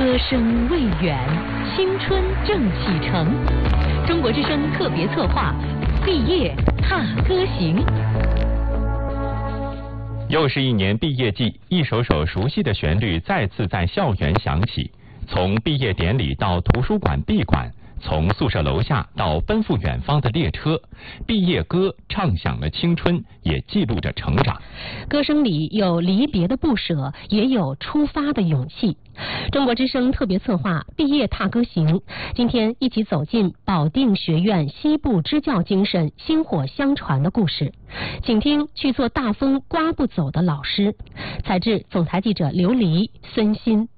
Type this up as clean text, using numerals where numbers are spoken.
歌声未远，青春正启程。中国之声特别策划，毕业踏歌行。 又是一年毕业季，一首首熟悉的旋律再次在校园响起。从毕业典礼到图书馆闭馆，从宿舍楼下到奔赴远方的列车，毕业歌唱响了青春，也记录着成长。 歌声里有离别的不舍，也有出发的勇气。中国之声特别策划毕业踏歌行，今天一起走进保定学院西部支教精神薪火相传的故事，请听去做大风刮不走的老师。采制总台记者刘黎、孙鑫。